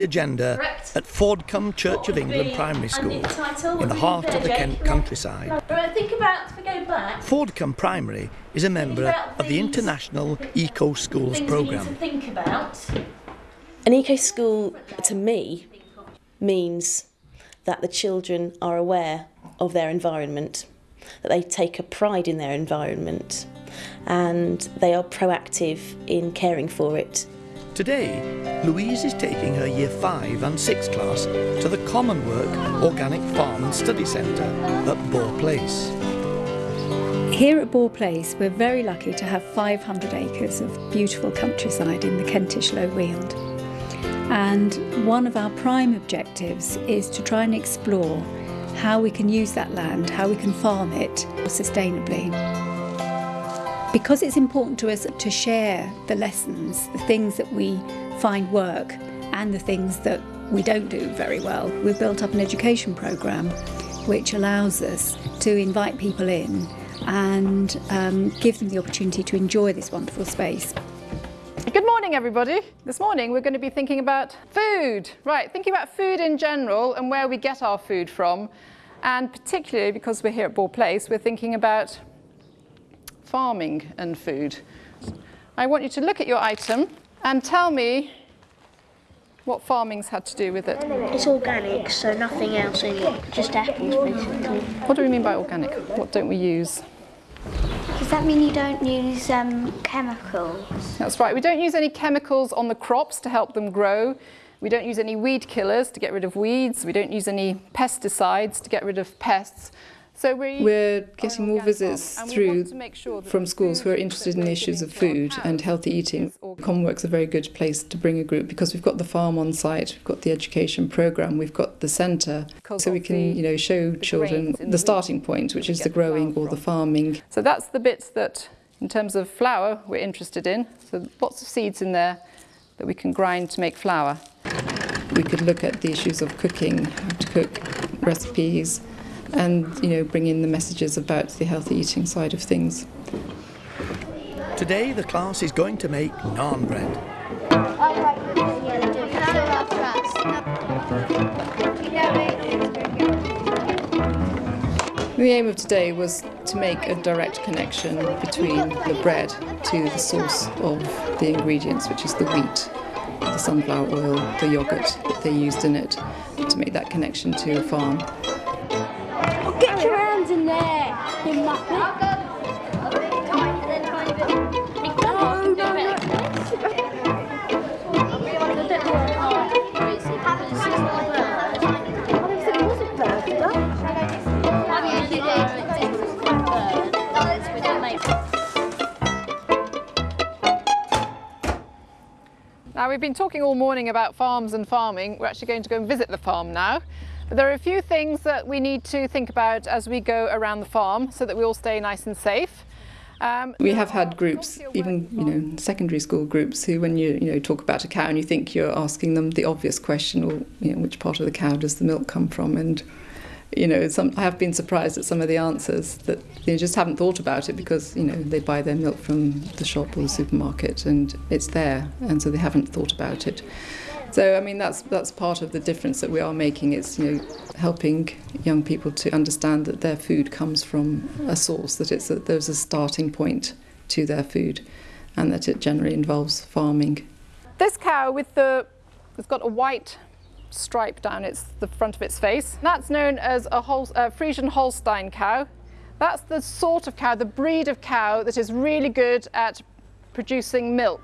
Agenda at Fordcombe Church of England Primary School in the heart of the Kent countryside. Fordcombe Primary is a member of the International Eco Schools programme. An eco school, to me, means that the children are aware of their environment, that they take a pride in their environment, and they are proactive in caring for it. Today, Louise is taking her Year 5 and 6 class to the Common Work Organic Farm and Study Centre at Boar Place. Here at Boar Place, we're very lucky to have 500 acres of beautiful countryside in the Kentish Low Weald. And one of our prime objectives is to try and explore how we can use that land, how we can farm it sustainably. Because it's important to us to share the lessons, the things that we find work and the things that we don't do very well, we've built up an education programme which allows us to invite people in and give them the opportunity to enjoy this wonderful space. Good morning, everybody. This morning we're going to be thinking about food. Right, thinking about food in general and where we get our food from. And particularly because we're here at Boar Place, we're thinking about farming and food. I want you to look at your item and tell me what farming's had to do with it. It's organic, so nothing else in it, just apples basically. What do we mean by organic? What don't we use? Does that mean you don't use chemicals? That's right, we don't use any chemicals on the crops to help them grow. We don't use any weed killers to get rid of weeds. We don't use any pesticides to get rid of pests. So we're getting more visits through from schools who are interested in the issues of food and healthy eating. Commonwork's a very good place to bring a group because we've got the farm on site, we've got the education programme, we've got the centre, so we can show children the starting point, which is the growing or the farming. So that's the bits that, in terms of flour, we're interested in. So lots of seeds in there that we can grind to make flour. We could look at the issues of cooking, how to cook, recipes, and bring in the messages about the healthy eating side of things. Today the class is going to make naan bread. The aim of today was to make a direct connection between the bread to the source of the ingredients, which is the wheat, the sunflower oil, the yoghurt that they used in it, to make that connection to a farm. Get your hands in there, you muppet. Now, we've been talking all morning about farms and farming. We're actually going to go and visit the farm now. But there are a few things that we need to think about as we go around the farm so that we all stay nice and safe. We have had groups, even secondary school groups, who when you talk about a cow and you think you're asking them the obvious question, or which part of the cow does the milk come from? And I have been surprised at some of the answers that they just haven't thought about it because they buy their milk from the shop or the supermarket and it's there, and so they haven't thought about it. So I mean that's part of the difference that we are making. It's helping young people to understand that their food comes from a source, that there's a starting point to their food, and that it generally involves farming. This cow it's got a white stripe down the front of its face. That's known as a Frisian Holstein cow. That's the sort of cow, the breed of cow that is really good at producing milk.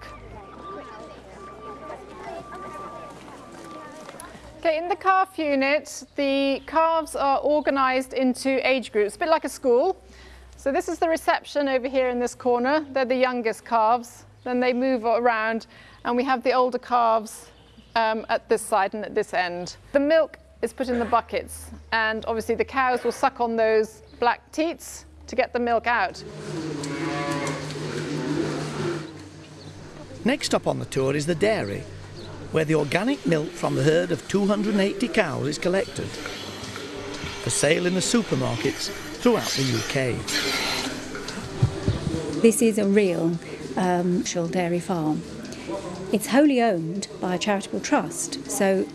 Okay, in the calf unit, the calves are organised into age groups, a bit like a school. So this is the reception over here in this corner. They're the youngest calves. Then they move around, and we have the older calves at this side and at this end. The milk is put in the buckets, and obviously the cows will suck on those black teats to get the milk out. Next up on the tour is the dairy, where the organic milk from the herd of 280 cows is collected for sale in the supermarkets throughout the UK. This is a real dairy farm. It's wholly owned by a charitable trust, so